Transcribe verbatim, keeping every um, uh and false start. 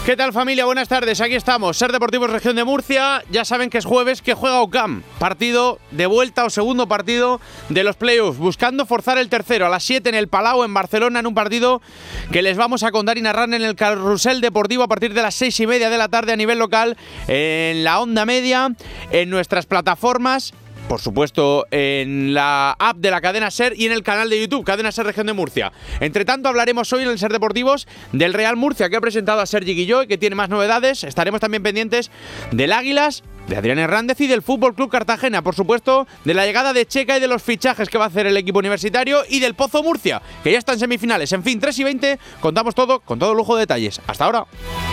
¿Qué tal, familia? Buenas tardes, aquí estamos, Ser Deportivos Región de Murcia. Ya saben que es jueves, que juega O C A M, partido de vuelta o segundo partido de los playoffs, buscando forzar el tercero a las siete en el Palau, en Barcelona, en un partido que les vamos a contar y narrar en el Carrusel Deportivo a partir de las seis y media de la tarde a nivel local, en la onda media, en nuestras plataformas, por supuesto en la app de la cadena Ser y en el canal de YouTube, Cadena Ser Región de Murcia. Entre tanto, hablaremos hoy en el Ser Deportivos del Real Murcia, que ha presentado a Sergi Guilló y que tiene más novedades. Estaremos también pendientes del Águilas, de Adrián Hernández y del Fútbol Club Cartagena, por supuesto, de la llegada de Checa y de los fichajes que va a hacer el equipo universitario y del Pozo Murcia, que ya está en semifinales. En fin, tres y veinte, contamos todo con todo lujo de detalles. Hasta ahora.